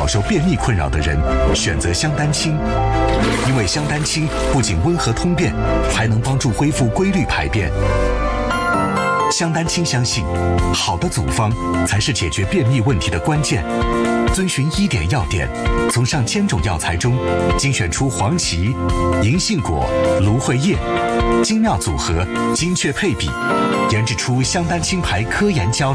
受便秘困扰的人选择香丹清，因为香丹清不仅温和通便，还能帮助恢复规律排便。香丹清相信，好的组方才是解决便秘问题的关键。遵循1点要点，从上千种药材中精选出黄芪、银杏果、芦荟叶，精妙组合，精确配比，研制出香丹清牌科研胶